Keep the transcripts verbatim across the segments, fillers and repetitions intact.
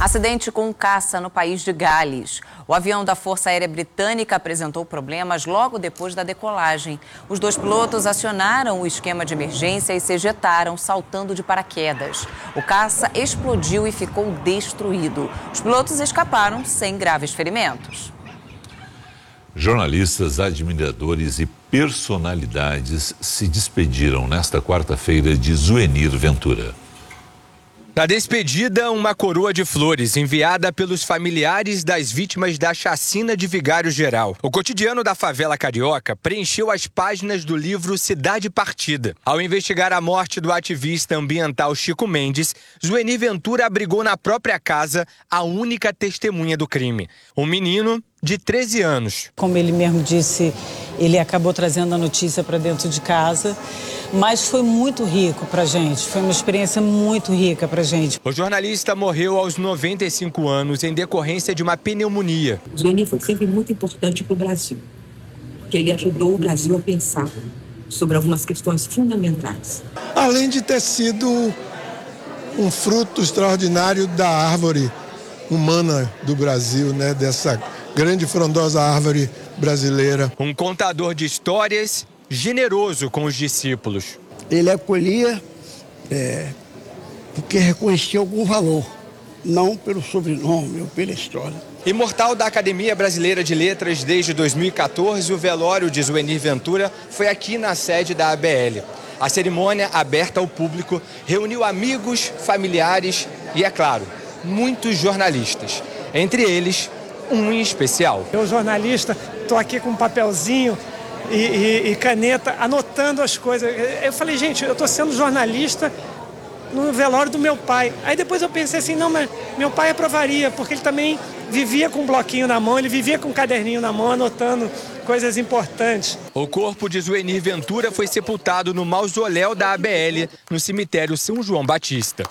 Acidente com um caça no país de Gales. O avião da Força Aérea Britânica apresentou problemas logo depois da decolagem. Os dois pilotos acionaram o esquema de emergência e se ejetaram, saltando de paraquedas. O caça explodiu e ficou destruído. Os pilotos escaparam sem graves ferimentos. Jornalistas, admiradores e personalidades se despediram nesta quarta-feira de Zuenir Ventura. Na despedida, uma coroa de flores enviada pelos familiares das vítimas da chacina de Vigário Geral. O cotidiano da favela carioca preencheu as páginas do livro Cidade Partida. Ao investigar a morte do ativista ambiental Chico Mendes, Zuenir Ventura abrigou na própria casa a única testemunha do crime, um menino de treze anos. Como ele mesmo disse, ele acabou trazendo a notícia para dentro de casa, mas foi muito rico para a gente, foi uma experiência muito rica para a gente. O jornalista morreu aos noventa e cinco anos em decorrência de uma pneumonia. O Zuenir foi sempre muito importante para o Brasil, porque ele ajudou o Brasil a pensar sobre algumas questões fundamentais. Além de ter sido um fruto extraordinário da árvore humana do Brasil, né, dessa grande e frondosa árvore brasileira. Um contador de histórias, generoso com os discípulos. Ele acolhia é, porque reconhecia algum valor, não pelo sobrenome ou pela história. Imortal da Academia Brasileira de Letras desde dois mil e quatorze, o velório de Zuenir Ventura foi aqui na sede da A B L. A cerimônia, aberta ao público, reuniu amigos, familiares e, é claro, muitos jornalistas. Entre eles, um em especial. Eu, jornalista, estou aqui com um papelzinho e, e, e caneta, anotando as coisas. Eu falei, gente, eu estou sendo jornalista no velório do meu pai. Aí depois eu pensei assim, não, mas meu pai aprovaria, porque ele também vivia com um bloquinho na mão, ele vivia com um caderninho na mão, anotando coisas importantes. O corpo de Zuenir Ventura foi sepultado no mausoléu da A B L, no cemitério São João Batista.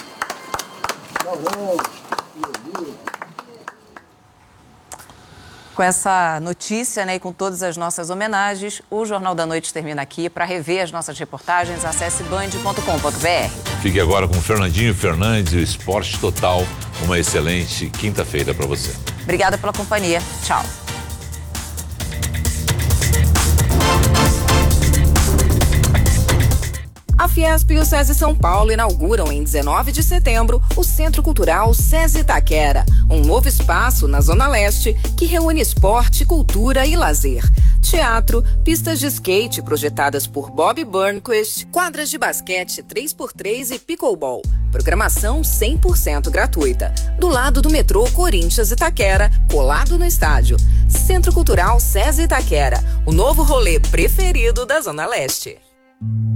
Com essa notícia, né, e com todas as nossas homenagens, o Jornal da Noite termina aqui. Para rever as nossas reportagens, acesse band ponto com ponto br. Fique agora com Fernandinho Fernandes e o Esporte Total. Uma excelente quinta-feira para você. Obrigada pela companhia. Tchau. A Fiesp e o SESI São Paulo inauguram em dezenove de setembro o Centro Cultural SESI Itaquera, um novo espaço na Zona Leste que reúne esporte, cultura e lazer. Teatro, pistas de skate projetadas por Bob Burnquist, quadras de basquete três por três e pickleball. Programação cem por cento gratuita. Do lado do metrô Corinthians Itaquera, colado no estádio. Centro Cultural SESI Itaquera, o novo rolê preferido da Zona Leste.